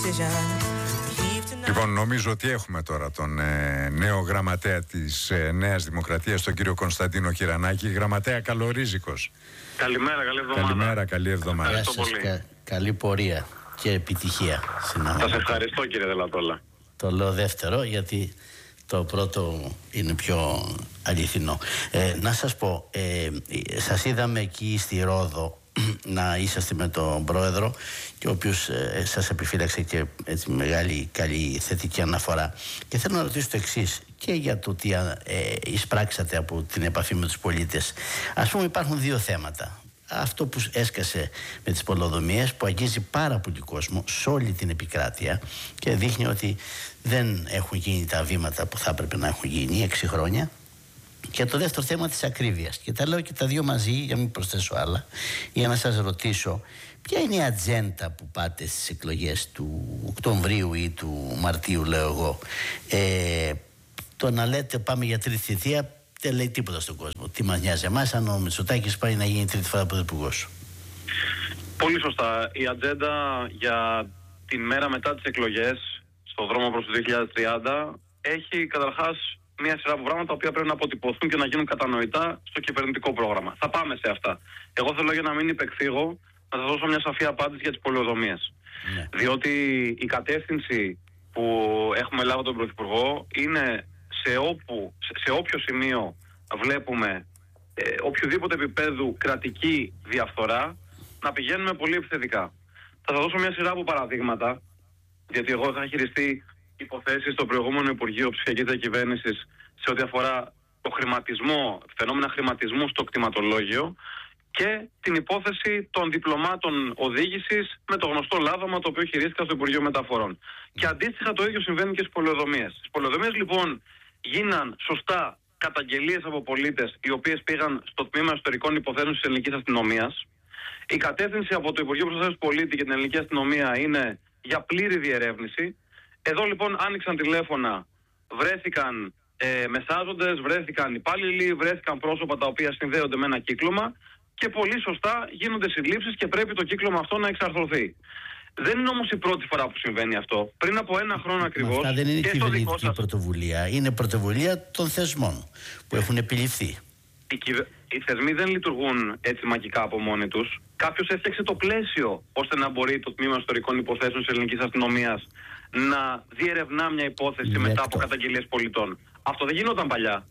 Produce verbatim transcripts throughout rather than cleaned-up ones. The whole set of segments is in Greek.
Λοιπόν, νομίζω ότι έχουμε τώρα τον ε, νέο γραμματέα της ε, Νέας Δημοκρατίας, τον κύριο Κωνσταντίνο Κυρανάκη. Γραμματέα, καλορίζικος. Καλημέρα, καλή εβδομάδα. Καλημέρα, καλή εβδομάδα. Γεια σας, κα, καλή πορεία και επιτυχία. Σας ευχαριστώ, κύριε Δελατόλα. Το λέω δεύτερο γιατί το πρώτο είναι πιο αληθινό. Ε, να σας πω, ε, σας είδαμε εκεί στη Ρόδο να είσαστε με τον πρόεδρο και ο οποίος ε, σας επιφύλαξε και έτσι μεγάλη καλή θετική αναφορά, και θέλω να ρωτήσω το εξής και για το τι ε, εισπράξατε από την επαφή με τους πολίτες. Ας πούμε, υπάρχουν δύο θέματα. Αυτό που έσκασε με τις πολεοδομίες, που αγγίζει πάρα πολύ κόσμο σε όλη την επικράτεια και δείχνει ότι δεν έχουν γίνει τα βήματα που θα έπρεπε να έχουν γίνει έξι χρόνια. Και το δεύτερο θέμα της ακρίβειας. Και τα λέω και τα δύο μαζί για να μην προσθέσω άλλα, για να σας ρωτήσω ποια είναι η ατζέντα που πάτε στις εκλογές του Οκτωβρίου ή του Μαρτίου, λέω εγώ. Ε, το να λέτε πάμε για τρίτη θητεία δεν λέει τίποτα στον κόσμο. Τι μας νοιάζει εμάς αν ο Μητσοτάκης πάει να γίνει τρίτη φορά πρωθυπουργός? Πολύ σωστά. Η ατζέντα για την μέρα μετά τις εκλογές, στον δρόμο προς το δύο χιλιάδες τριάντα, έχει καταρχάς μια σειρά από πράγματα τα οποία πρέπει να αποτυπωθούν και να γίνουν κατανοητά στο κυβερνητικό πρόγραμμα. Θα πάμε σε αυτά. Εγώ θέλω, για να μην υπεκφύγω, να σας δώσω μια σαφή απάντηση για τις πολεοδομίες. Ναι. Διότι η κατεύθυνση που έχουμε λάβει τον Πρωθυπουργό είναι σε, όπου, σε όποιο σημείο βλέπουμε ε, οποιοδήποτε επίπεδου κρατική διαφθορά, να πηγαίνουμε πολύ επιθετικά. Θα σας δώσω μια σειρά από παραδείγματα, γιατί εγώ είχα χειριστεί υποθέσεις στο προηγούμενο Υπουργείο Ψηφιακής Διακυβέρνησης σε ό,τι αφορά το χρηματισμό, φαινόμενα χρηματισμού στο κτηματολόγιο, και την υπόθεση των διπλωμάτων οδήγησης με το γνωστό λάδωμα το οποίο χειρίστηκα στο Υπουργείο Μεταφορών. Και αντίστοιχα το ίδιο συμβαίνει και στις πολεοδομίες. Στις πολεοδομίες λοιπόν γίναν σωστά καταγγελίες από πολίτες, οι οποίες πήγαν στο Τμήμα Εσωτερικών Υποθέσεων της Ελληνικής Αστυνομίας. Η κατεύθυνση από το Υπουργείο Προστασίας του Πολίτη και την Ελληνική Αστυνομία είναι για πλήρη διερεύνηση. Εδώ λοιπόν άνοιξαν τηλέφωνα, βρέθηκαν ε, μεσάζοντες, βρέθηκαν υπάλληλοι, βρέθηκαν πρόσωπα τα οποία συνδέονται με ένα κύκλωμα και πολύ σωστά γίνονται συλλήψεις και πρέπει το κύκλωμα αυτό να εξαρθρωθεί. Δεν είναι όμως η πρώτη φορά που συμβαίνει αυτό. Πριν από ένα χρόνο ακριβώς. Αυτά δεν είναι κυβερνητική σας... πρωτοβουλία. Είναι πρωτοβουλία των θεσμών που έχουν επιληφθεί. Οι, κυβε... οι θεσμοί δεν λειτουργούν έτσι μαγικά από μόνοι τους. Κάποιος έφτιαξε το πλαίσιο ώστε να μπορεί το Τμήμα Ιστορικών Υποθέσεων της Ελληνικής Αστυνομίας να διερευνά μια υπόθεση Λεκτό. μετά από καταγγελίες πολιτών. Αυτό δεν γινόταν παλιά.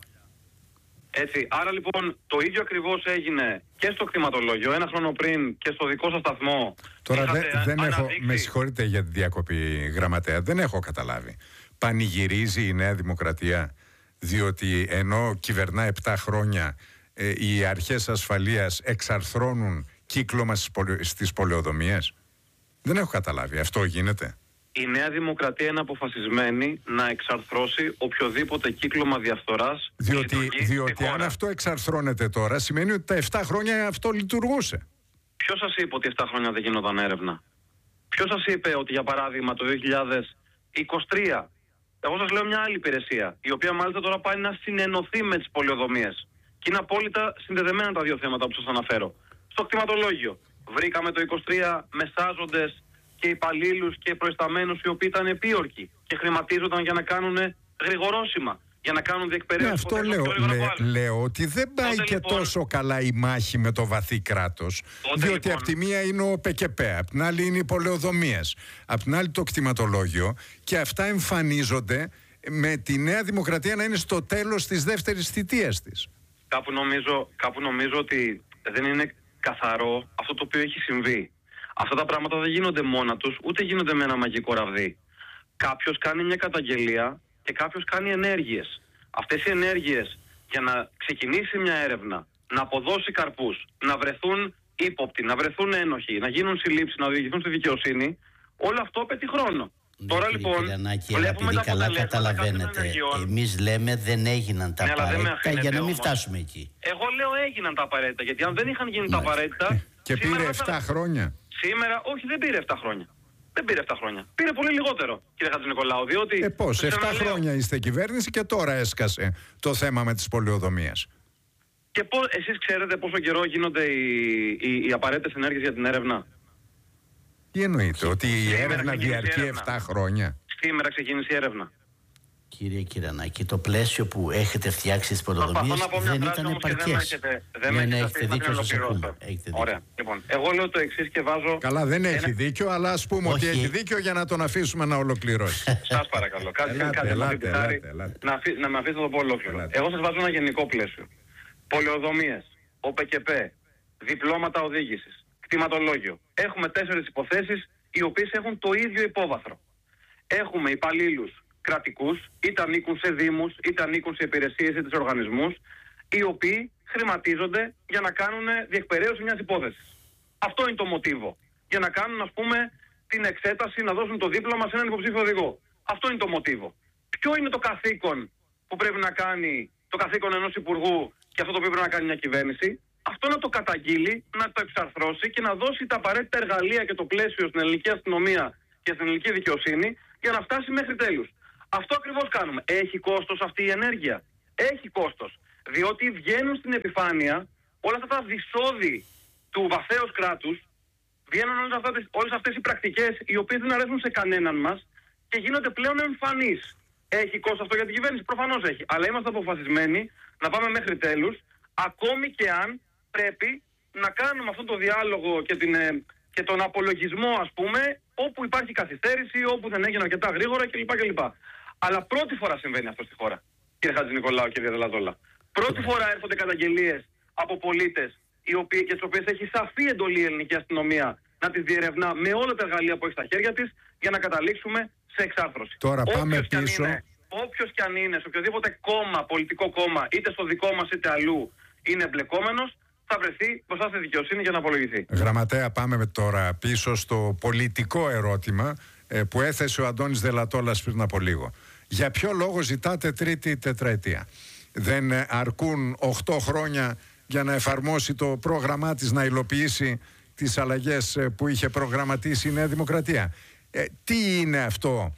Έτσι, άρα λοιπόν το ίδιο ακριβώς έγινε και στο κτηματολόγιο ένα χρόνο πριν και στο δικό σας σταθμό. Τώρα δε, δεν έχω, με συγχωρείτε για τη διακοπή, γραμματέα, δεν έχω καταλάβει. Πανηγυρίζει η Νέα Δημοκρατία διότι ενώ κυβερνά επτά χρόνια ε, οι αρχές ασφαλείας εξαρθρώνουν κύκλωμα στις, πολε, στις πολεοδομίες? Δεν έχω καταλάβει. Αυτό γίνεται? Η Νέα Δημοκρατία είναι αποφασισμένη να εξαρθρώσει οποιοδήποτε κύκλωμα διαφθοράς. Διότι, διότι αν αυτό εξαρθρώνεται τώρα, σημαίνει ότι τα επτά χρόνια αυτό λειτουργούσε. Ποιος σας είπε ότι επτά χρόνια δεν γινόταν έρευνα? Ποιος σας είπε ότι, για παράδειγμα, το δύο χιλιάδες είκοσι τρία, εγώ σας λέω μια άλλη υπηρεσία, η οποία μάλιστα τώρα πάει να συνενωθεί με τις πολεοδομίες. Και είναι απόλυτα συνδεδεμένα τα δύο θέματα που σας αναφέρω. Στο κτηματολόγιο βρήκαμε το είκοσι τρία μεσάζοντες και υπαλλήλους και προϊσταμένους οι οποίοι ήταν επίορκοι και χρηματίζονταν για να κάνουν γρηγορόσημα, για να κάνουν διεκπαιρέωση. Ναι, αυτό λέω, λέ, λέω ότι δεν πάει τότε, και λοιπόν, τόσο καλά η μάχη με το βαθύ κράτος. Διότι λοιπόν, από τη μία είναι ο ΠΚΠ, από την άλλη είναι οι πολεοδομίες, από την άλλη το κτηματολόγιο, και αυτά εμφανίζονται με τη Νέα Δημοκρατία να είναι στο τέλος της δεύτερης θητείας της. Κάπου νομίζω, κάπου νομίζω ότι δεν είναι καθαρό αυτό το οποίο έχει συμβεί. Αυτά τα πράγματα δεν γίνονται μόνα τους, ούτε γίνονται με ένα μαγικό ραβδί. Κάποιος κάνει μια καταγγελία και κάποιος κάνει ενέργειες. Αυτές οι ενέργειες, για να ξεκινήσει μια έρευνα, να αποδώσει καρπούς, να βρεθούν ύποπτοι, να βρεθούν ένοχοι, να γίνουν συλλήψεις, να οδηγηθούν στη δικαιοσύνη, όλο αυτό απαιτεί χρόνο. Ναι, Τώρα λοιπόν, βλέπουμε τα καλά καταλαβαίνετε. Εμείς λέμε δεν έγιναν τα ναι, απαραίτητα για να μην όμως φτάσουμε εκεί. Εγώ λέω έγιναν τα απαραίτητα, γιατί αν δεν είχαν γίνει ναι. τα απαραίτητα. Και πήρε επτά χρόνια. Σήμερα, όχι, δεν πήρε επτά χρόνια. Δεν πήρε επτά χρόνια. Πήρε πολύ λιγότερο, κύριε Χατζηνικολάου, διότι. Ε, πώς, επτά χρόνια είστε κυβέρνηση και τώρα έσκασε το θέμα με τις πολεοδομίες. Και πώς, εσείς ξέρετε πόσο καιρό γίνονται οι, οι, οι απαραίτητες ενέργειες για την έρευνα? Τι εννοείται, ότι η έρευνα διαρκεί επτά χρόνια? Σήμερα ξεκίνησε η έρευνα. Κύριε Κυρανάκη, το πλαίσιο που έχετε φτιάξει στις πρωτοβουλίες δεν ήταν επαρκές. Δεν ναι, ναι, έχετε δίκιο, σας ακούμε. Ωραία. Λοιπόν, εγώ λέω το εξής και βάζω... Καλά, δεν έχει ένα... δίκιο, αλλά ας πούμε Όχι. ότι έχει δίκιο για να τον αφήσουμε να ολοκληρώσει. Σας παρακαλώ. Κάτι να με αφήσετε να το πω ολόκληρο. Εγώ σας βάζω ένα γενικό πλαίσιο. Πολεοδομίες, ΟΠΕΚΕΠ, διπλώματα οδήγησης, κτηματολόγιο. Έχουμε τέσσερις υποθέσεις οι οποίες έχουν το ίδιο υπόβαθρο. Έχουμε υπαλλήλους κρατικούς, είτε ανήκουν σε δήμους, είτε ανήκουν σε υπηρεσίες, είτε σε οργανισμούς, οι οποίοι χρηματίζονται για να κάνουν διεκπεραίωση μιας υπόθεσης. Αυτό είναι το μοτίβο. Για να κάνουν, ας πούμε, την εξέταση, να δώσουν το δίπλωμα σε έναν υποψήφιο οδηγό. Αυτό είναι το μοτίβο. Ποιο είναι το καθήκον που πρέπει να κάνει, το καθήκον ενός υπουργού και αυτό το οποίο πρέπει να κάνει μια κυβέρνηση? Αυτό να το καταγγείλει, να το εξαρθρώσει και να δώσει τα απαραίτητα εργαλεία και το πλαίσιο στην ελληνική αστυνομία και στην ελληνική δικαιοσύνη για να φτάσει μέχρι τέλους. Αυτό ακριβώς κάνουμε. Έχει κόστος αυτή η ενέργεια? Έχει κόστος. Διότι βγαίνουν στην επιφάνεια όλα αυτά τα δυσόδη του βαθέως κράτους, βγαίνουν όλες αυτές, όλες αυτές οι πρακτικές οι οποίες δεν αρέσουν σε κανέναν μας και γίνονται πλέον εμφανείς. Έχει κόστος αυτό για την κυβέρνηση? Προφανώς έχει. Αλλά είμαστε αποφασισμένοι να πάμε μέχρι τέλους, ακόμη και αν πρέπει να κάνουμε αυτόν τον διάλογο και, την, και τον απολογισμό, ας πούμε, όπου υπάρχει καθυστέρηση, όπου δεν έγινε αρκετά γρήγορα κλπ. κλπ. Αλλά πρώτη φορά συμβαίνει αυτό στη χώρα, κύριε Χατζηνικολάου, κύριε Δελαδόλα. Πρώτη φορά έρχονται καταγγελίες από πολίτες οι οποίοι, και τις οποίες έχει σαφή εντολή η ελληνική αστυνομία να τις διερευνά με όλα τα εργαλεία που έχει στα χέρια της για να καταλήξουμε σε εξάρθρωση. Τώρα πάμε όποιος πίσω. Και όποιος και αν είναι, σε οποιοδήποτε κόμμα, πολιτικό κόμμα, είτε στο δικό μας είτε αλλού, είναι εμπλεκόμενος, θα βρεθεί μπροστά στη δικαιοσύνη για να απολογηθεί. Γραμματέα, πάμε τώρα πίσω στο πολιτικό ερώτημα ε, που έθεσε ο Αντώνης Δελατόλας πριν από λίγο. Για ποιο λόγο ζητάτε τρίτη τετραετία? Δεν αρκούν οχτώ χρόνια για να εφαρμόσει το πρόγραμμά της, να υλοποιήσει τις αλλαγές που είχε προγραμματίσει η Νέα Δημοκρατία? Ε, τι είναι αυτό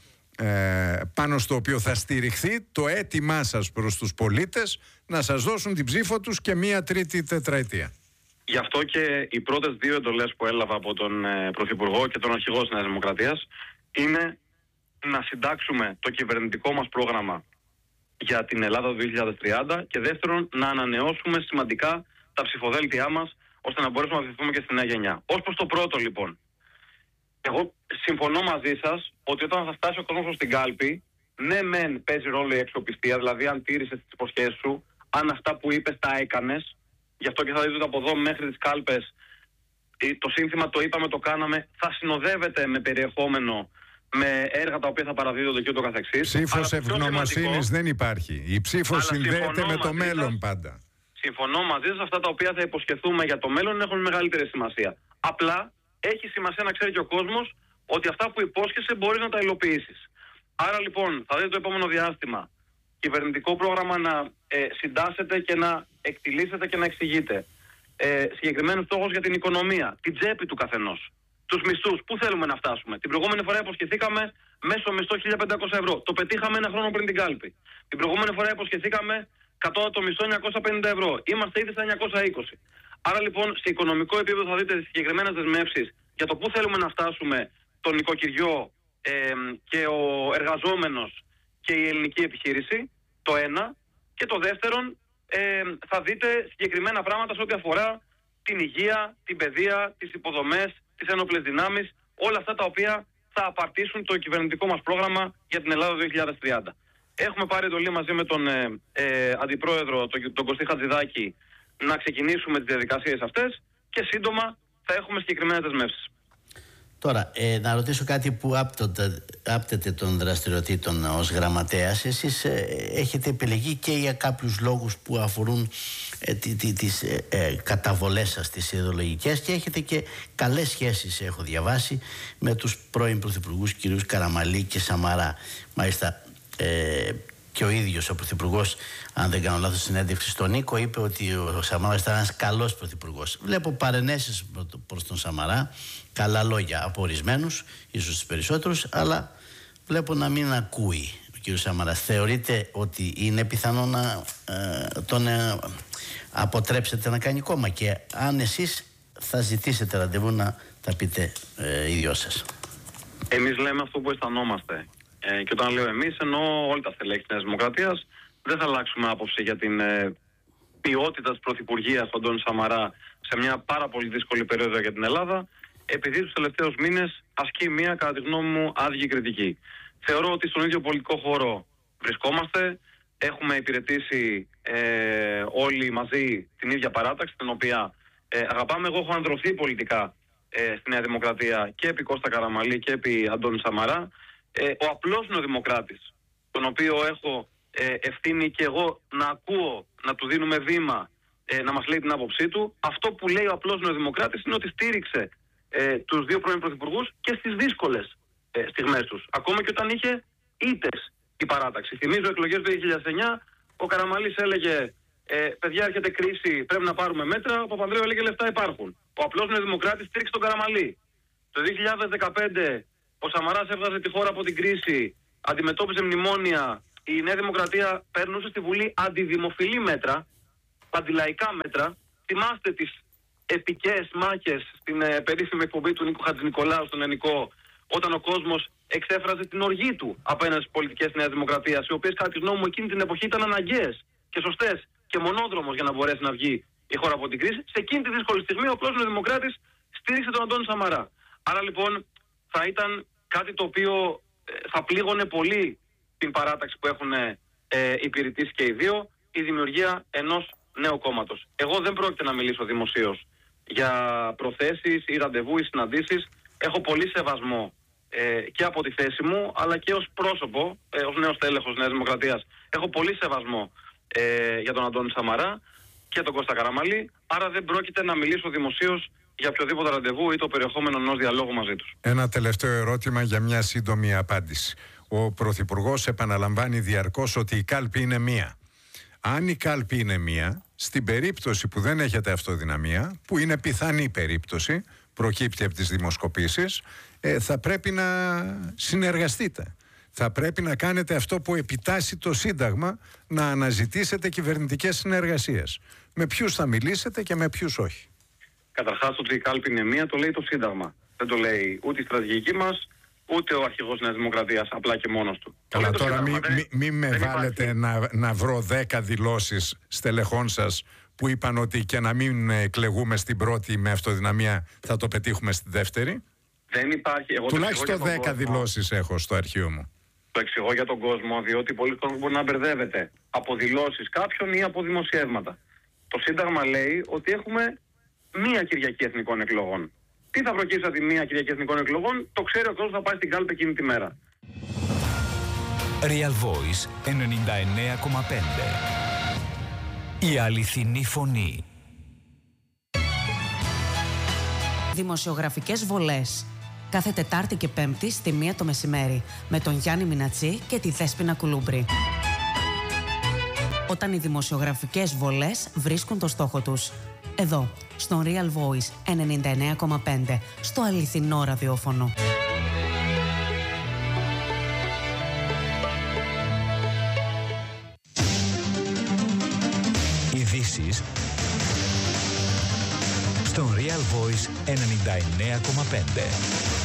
ε, πάνω στο οποίο θα στηριχθεί το αίτημά σας προς τους πολίτες να σας δώσουν την ψήφο τους και μία τρίτη τετραετία? Γι' αυτό και οι πρώτες δύο εντολές που έλαβα από τον ε, Πρωθυπουργό και τον Αρχηγό της Νέας Δημοκρατίας είναι να συντάξουμε το κυβερνητικό μας πρόγραμμα για την Ελλάδα του δύο χιλιάδες τριάντα και δεύτερον να ανανεώσουμε σημαντικά τα ψηφοδέλτιά μας ώστε να μπορέσουμε να βοηθηθούμε και στη νέα γενιά. Ως προς το πρώτο λοιπόν, εγώ συμφωνώ μαζί σας ότι όταν θα φτάσει ο κόσμος στην κάλπη, ναι μεν παίζει ρόλο η αξιοπιστία, δηλαδή αν τήρησες τις υποσχέσεις σου, αν αυτά που είπες τα έκανες, γι' αυτό και θα δείτε ότι από εδώ μέχρι τις κάλπες το σύνθημα το είπαμε, το κάναμε, θα συνοδεύεται με περιεχόμενο, με έργα τα οποία θα παραδίδονται και ούτω καθεξής. Ψήφος ευγνωμοσύνης δεν υπάρχει. Η ψήφος συνδέεται με το μέλλον σας, πάντα. Συμφωνώ μαζί σας, αυτά τα οποία θα υποσχεθούμε για το μέλλον έχουν μεγαλύτερη σημασία. Απλά έχει σημασία να ξέρει και ο κόσμος ότι αυτά που υπόσχεσαι μπορεί να τα υλοποιήσεις. Άρα λοιπόν θα δείτε το επόμενο διάστημα κυβερνητικό πρόγραμμα να ε, συντάσσεται και να εκτιλήσεται και να εξηγείται. Ε, συγκεκριμένους στόχους για την οικονομία, την τσέπη του καθενός. Τους μισθούς, πού θέλουμε να φτάσουμε? Την προηγούμενη φορά υποσχεθήκαμε μέσο μισθό χίλια πεντακόσια ευρώ. Το πετύχαμε ένα χρόνο πριν την κάλπη. Την προηγούμενη φορά υποσχεθήκαμε κατώτατο μισθό εννιακόσια πενήντα ευρώ. Είμαστε ήδη στα εννιακόσια είκοσι. Άρα λοιπόν σε οικονομικό επίπεδο θα δείτε τις συγκεκριμένες δεσμεύσεις για το πού θέλουμε να φτάσουμε το νοικοκυριό ε, και ο εργαζόμενος και η ελληνική επιχείρηση. Το ένα. Και το δεύτερον, ε, θα δείτε συγκεκριμένα πράγματα σε ό,τι αφορά την υγεία, την παιδεία, τις υποδομές, τις ένοπλες δυνάμεις, όλα αυτά τα οποία θα απαρτήσουν το κυβερνητικό μας πρόγραμμα για την Ελλάδα δύο χιλιάδες τριάντα. Έχουμε πάρει εντολή μαζί με τον ε, ε, Αντιπρόεδρο, τον, τον Κωστή Χατζηδάκη, να ξεκινήσουμε τις διαδικασίες αυτές και σύντομα θα έχουμε συγκεκριμένες δεσμεύσεις. Τώρα, ε, να ρωτήσω κάτι που άπτονται, άπτεται των δραστηριοτήτων ως γραμματέας. Εσείς ε, έχετε επιλεγεί και για κάποιους λόγους που αφορούν ε, τι, τι, τις ε, ε, καταβολές σας, τις ιδεολογικές, και έχετε και καλές σχέσεις, έχω διαβάσει, με τους πρώην πρωθυπουργούς κυρίους Καραμαλή και Σαμαρά. Μάλιστα, ε, και ο ίδιος ο πρωθυπουργός, αν δεν κάνω λάθος, συνέντευξη στον Νίκο, είπε ότι ο Σαμαράς ήταν ένας καλός πρωθυπουργός. Βλέπω παρενέσεις προς τον Σαμαρά, καλά λόγια από ορισμένους, ίσως τους περισσότερους, αλλά βλέπω να μην ακούει ο κύριος Σαμαράς. Θεωρείτε ότι είναι πιθανό να ε, τον ε, αποτρέψετε να κάνει κόμμα? Και αν εσείς θα ζητήσετε ραντεβού να τα πείτε ε, οι δυο σας. Εμείς λέμε αυτό που αισθανόμαστε. Ε, και όταν λέω εμείς, εννοώ όλοι τα στελέχη της Νέας Δημοκρατίας. Δεν θα αλλάξουμε άποψη για την ε, ποιότητα της πρωθυπουργίας του Αντώνη Σαμαρά σε μια πάρα πολύ δύσκολη περίοδο για την Ελλάδα, επειδή τους τελευταίους μήνες ασκεί μια, κατά τη γνώμη μου, άδικη κριτική. Θεωρώ ότι στον ίδιο πολιτικό χώρο βρισκόμαστε. Έχουμε υπηρετήσει ε, όλοι μαζί την ίδια παράταξη, την οποία ε, αγαπάμε. Εγώ έχω ανδρωθεί πολιτικά ε, στη Νέα Δημοκρατία και επί Κώστα Καραμανλή και επί Αντώνη Σαμαρά. Ε, ο απλός νεοδημοκράτης, τον οποίο έχω ε, ευθύνη και εγώ να ακούω, να του δίνουμε βήμα, ε, να μας λέει την άποψή του, αυτό που λέει ο απλός νεοδημοκράτης είναι ότι στήριξε ε, τους δύο πρώην πρωθυπουργούς και στις δύσκολες ε, στιγμές τους. Ακόμα και όταν είχε ήττες η παράταξη. Θυμίζω εκλογές του δύο χιλιάδες εννιά, ο Καραμανλής έλεγε ε, παιδιά, έρχεται κρίση, πρέπει να πάρουμε μέτρα. Ο Παπανδρέου έλεγε λεφτά υπάρχουν. Ο απλός νεοδημοκράτης στήριξε τον Καραμανλή. Το δύο χιλιάδες δεκαπέντε ο Σαμαράς έβγαζε τη χώρα από την κρίση, αντιμετώπιζε μνημόνια. Η Νέα Δημοκρατία περνούσε στη Βουλή αντιδημοφιλή μέτρα, αντιλαϊκά μέτρα. Θυμάστε τις επικές μάχες στην ε, περίφημη εκπομπή του Νίκου Χατζηνικολάου στον Ενικό, όταν ο κόσμος εξέφραζε την οργή του απέναντι στις πολιτικές της Νέας Δημοκρατίας, οι οποίες κατά τη γνώμη μου εκείνη την εποχή ήταν αναγκαίες και σωστές και μονόδρομος για να μπορέσει να βγει η χώρα από την κρίση. Σε εκείνη τη δύσκολη στιγμή ο απλός νεοδημοκράτης στήριξε τον Αντώνη Σαμαρά. Άρα λοιπόν θα ήταν κάτι το οποίο ε, θα πλήγωνε πολύ την παράταξη που έχουν ε, υπηρετήσει και οι δύο, η δημιουργία ενός νέου κόμματος. Εγώ δεν πρόκειται να μιλήσω δημοσίως για προθέσεις ή ραντεβού ή συναντήσεις. Έχω πολύ σεβασμό ε, και από τη θέση μου, αλλά και ως πρόσωπο, ε, ως νέος τέλεχος Νέας Δημοκρατίας. Έχω πολύ σεβασμό ε, για τον Αντώνη Σαμαρά και τον Κώστα Καραμανλή, άρα δεν πρόκειται να μιλήσω δημοσίως για οποιοδήποτε ραντεβού ή το περιεχόμενο ενός διαλόγου μαζί τους. Ένα τελευταίο ερώτημα για μια σύντομη απάντηση. Ο Πρωθυπουργός επαναλαμβάνει διαρκώς ότι η κάλπη είναι μία. Αν η κάλπη είναι μία, στην περίπτωση που δεν έχετε αυτοδυναμία, που είναι πιθανή περίπτωση, προκύπτει από τις δημοσκοπήσεις, ε, θα πρέπει να συνεργαστείτε. Θα πρέπει να κάνετε αυτό που επιτάσσει το Σύνταγμα, να αναζητήσετε κυβερνητικές συνεργασίες. Με ποιους θα μιλήσετε και με ποιους όχι. Καταρχάς, ότι η κάλπη είναι μία, το λέει το Σύνταγμα. Δεν το λέει ούτε η στρατηγική μας, ούτε ο αρχηγός Νέας Δημοκρατίας, απλά και μόνος του. Αλλά τώρα μην μη, μη με βάλετε να, να βρω δέκα δηλώσεις στελεχών σας που είπαν ότι και να μην εκλεγούμε στην πρώτη με αυτοδυναμία θα το πετύχουμε στη δεύτερη. Δεν υπάρχει. Εγώ τουλάχιστον δέκα δηλώσεις έχω στο αρχείο μου. Το εξηγώ για τον κόσμο, διότι πολλοί κόσμοι μπορεί να μπερδεύεται από δηλώσεις κάποιων ή από δημοσιεύματα. Το Σύνταγμα λέει ότι έχουμε μία Κυριακή Εθνικών Εκλογών. Τι θα προκύψει από τη μία Κυριακή Εθνικών Εκλογών, το ξέρει ο κόσμος, θα πάει στην κάλπη εκείνη τη μέρα. Real Voice ενενήντα εννέα κόμμα πέντε. Η αληθινή φωνή. Δημοσιογραφικές βολές. Κάθε Τετάρτη και Πέμπτη στη μία το μεσημέρι με τον Γιάννη Μινατσί και τη Δέσποινα Κουλούμπρη. Όταν οι δημοσιογραφικές βολές βρίσκουν το στόχο τους. Εδώ, στον Real Voice ενενήντα εννέα κόμμα πέντε, στο αληθινό ραδιόφωνο. Ειδήσεις στον Real Voice ενενήντα εννέα κόμμα πέντε.